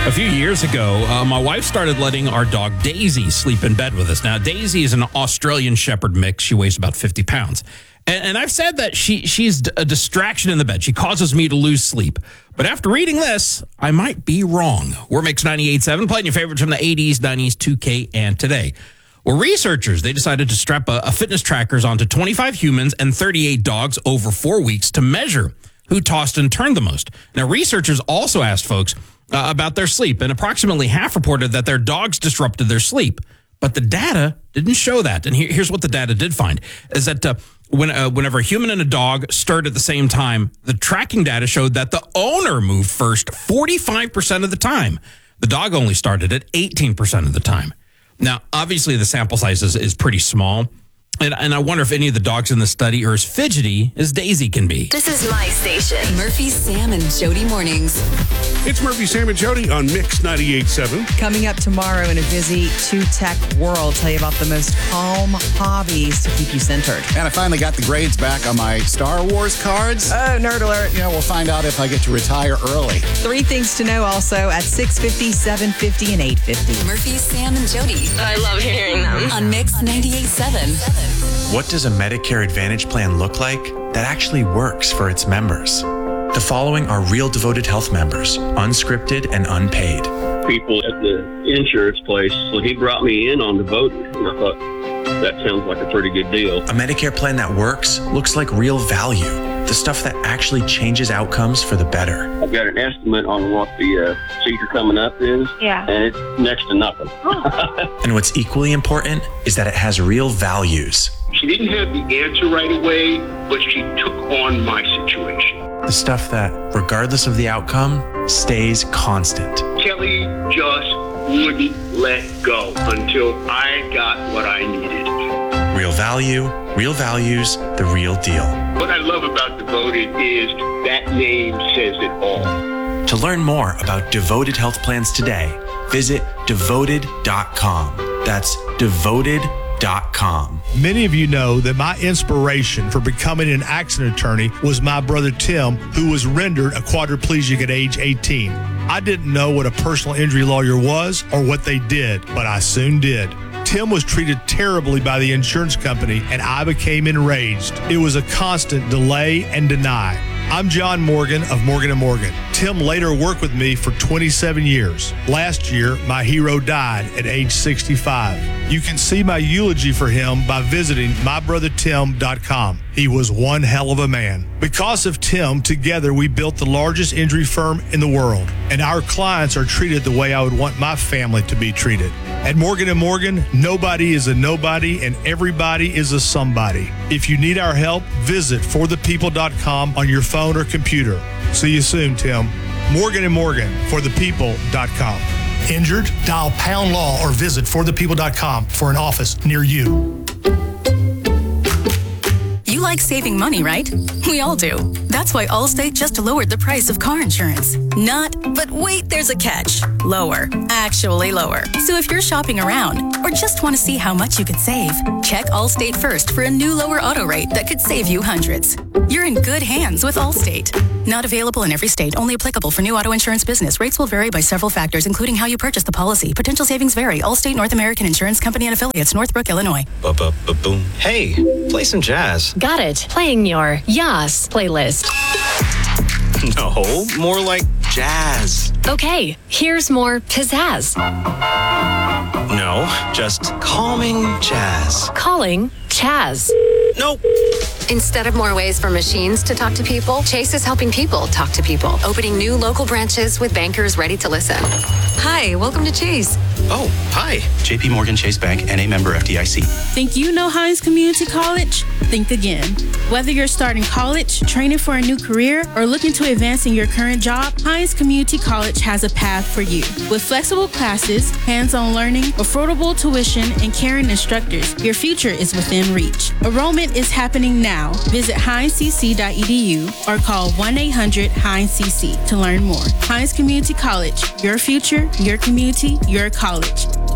A few years ago, my wife started letting our dog Daisy sleep in bed with us. Now, Daisy is an Australian Shepherd mix. She weighs about 50 pounds. And I've said that she's a distraction in the bed. She causes me to lose sleep. But after reading this, I might be wrong. We're Mix 98.7, playing your favorites from the 80s, 90s, 2K, and today. Well, researchers, they decided to strap a fitness trackers onto 25 humans and 38 dogs over 4 weeks to measure who tossed and turned the most. Now, researchers also asked folks about their sleep, and approximately half reported that their dogs disrupted their sleep. But the data didn't show that. And here's what the data did find, is that whenever a human and a dog stirred at the same time, the tracking data showed that the owner moved first 45% of the time. The dog only started at 18% of the time. Now, obviously, the sample size is pretty small. And I wonder if any of the dogs in the study are as fidgety as Daisy can be. This is my station. Murphy, Sam, and Jody mornings. It's Murphy, Sam, and Jody on Mix 98.7. Coming up tomorrow in a busy two-tech world, tell you about the most calm hobbies to keep you centered. And I finally got the grades back on my Star Wars cards. Oh, nerd alert. You know, we'll find out if I get to retire early. 3 things to know also at 6:50, 7:50, and 8:50. Murphy, Sam, and Jody. I love hearing them. On Mix 98.7. What does a Medicare Advantage plan look like that actually works for its members? The following are real Devoted Health members, unscripted and unpaid. People at the insurance place, so he brought me in on Devoted, and I thought, that sounds like a pretty good deal. A Medicare plan that works looks like real value, the stuff that actually changes outcomes for the better. I've got an estimate on what the procedure coming up is, and it's next to nothing. And what's equally important is that it has real values. She didn't have the answer right away, but she took on my situation. The stuff that, regardless of the outcome, stays constant. Kelly just wouldn't let go until I got what I needed. Real value, real values, the real deal. What I love about Devoted is that name says it all. To learn more about Devoted Health Plans today, visit devoted.com. That's devoted.com. Many of you know that my inspiration for becoming an accident attorney was my brother Tim, who was rendered a quadriplegic at age 18. I didn't know what a personal injury lawyer was or what they did, but I soon did. Tim was treated terribly by the insurance company, and I became enraged. It was a constant delay and deny. I'm John Morgan of Morgan & Morgan. Tim later worked with me for 27 years. Last year, my hero died at age 65. You can see my eulogy for him by visiting mybrothertim.com. He was one hell of a man. Because of Tim, together we built the largest injury firm in the world, and our clients are treated the way I would want my family to be treated. At Morgan & Morgan, nobody is a nobody and everybody is a somebody. If you need our help, visit forthepeople.com on your phone or computer. See you soon, Tim. Morgan & Morgan, forthepeople.com. Injured? Dial pound law or visit forthepeople.com for an office near you. You like saving money, right? We all do. That's why Allstate just lowered the price of car insurance. But wait, there's a catch. Lower. Actually lower. So if you're shopping around or just want to see how much you could save, check Allstate first for a new lower auto rate that could save you hundreds. You're in good hands with Allstate. Not available in every state. Only applicable for new auto insurance business. Rates will vary by several factors, including how you purchase the policy. Potential savings vary. Allstate North American Insurance Company and Affiliates, Northbrook, Illinois. Boom. Hey, play some jazz. Got it. Playing your Yas playlist. No, more like jazz. Okay, here's more pizzazz. No, just calming jazz. Calling Chaz. Nope. Instead of more ways for machines to talk to people, Chase is helping people talk to people, opening new local branches with bankers ready to listen. Hi, welcome to Chase. Oh, hi. JP Morgan Chase Bank, NA member FDIC. Think you know Hines Community College? Think again. Whether you're starting college, training for a new career, or looking to advance in your current job, Hines Community College has a path for you. With flexible classes, hands-on learning, affordable tuition, and caring instructors, your future is within reach. Enrollment is happening now. Visit hinescc.edu or call 1-800-HINES-CC to learn more. Hines Community College, your future, your community, your college.